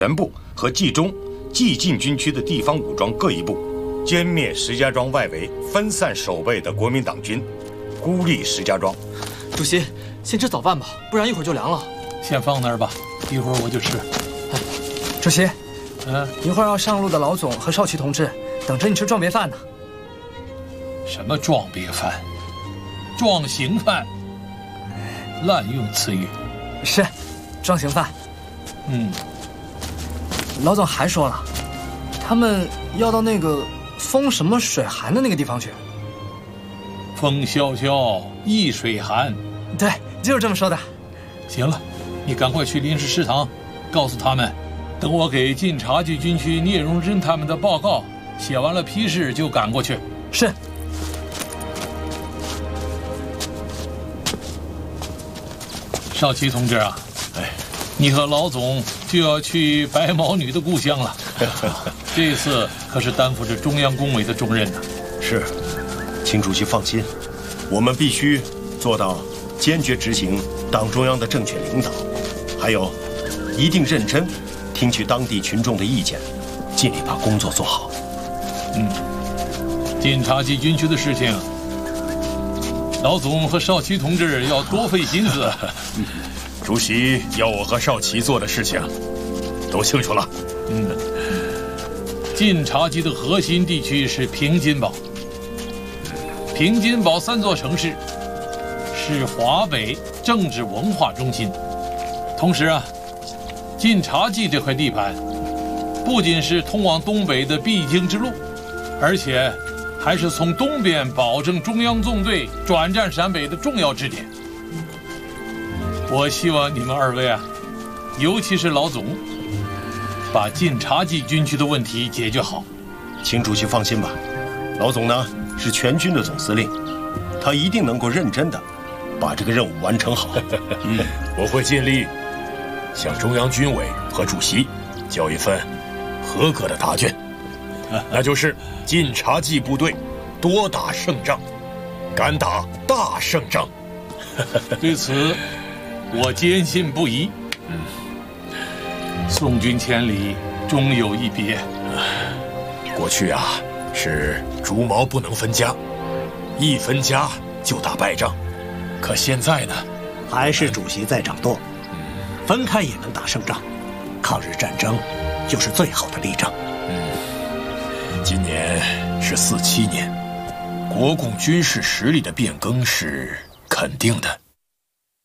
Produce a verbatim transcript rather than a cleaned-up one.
全部和冀中、冀晋军区的地方武装各一部，歼灭石家庄外围分散守备的国民党军，孤立石家庄。 主席，先吃早饭吧，不然一会儿就凉了。 先放那儿吧，一会儿我就吃。 哎， 主席， 嗯， 一会儿要上路的老总和少奇同志等着你吃壮别饭呢。 什么壮别饭？壮行饭，滥用词语。 是，壮行饭。 嗯， 老总还说了，他们要到那个风什么水寒的那个地方去。 风萧萧，易水寒。 对，就是这么说的。 行了，你赶快去临时食堂，告诉他们，等我给晋察冀军区聂荣臻他们的报告写完了批示，就赶过去。 是。 少奇同志啊，哎，你和老总就要去白毛女的故乡了。这次可是担负着中央工委的重任呢。 是，请主席放心，我们必须做到坚决执行党中央的正确领导，还有一定认真听取当地群众的意见，尽力把工作做好。 嗯，晋察冀军区的事情，老总和少奇同志要多费心思。 主席要我和少奇做的事情，都清楚了。 嗯，晋察冀的核心地区是平津堡，平津堡三座城市是华北政治文化中心。同时啊，晋察冀这块地盘不仅是通往东北的必经之路，而且还是从东边保证中央纵队转战陕北的重要支点。我希望你们二位啊，尤其是老总，把晋察冀军区的问题解决好。 请主席放心吧，老总呢是全军的总司令，他一定能够认真的把这个任务完成好。 嗯，我会尽力向中央军委和主席交一份合格的答卷，那就是晋察冀部队多打胜仗，敢打大胜仗。 对此我坚信不疑。嗯，送君千里，终有一别。 过去啊，是竹矛不能分家，一分家就打败仗。可现在呢， 还是主席在掌舵，分开也能打胜仗。抗日战争就是最好的例证。 嗯，今年是四七年，国共军事实力的变更是肯定的。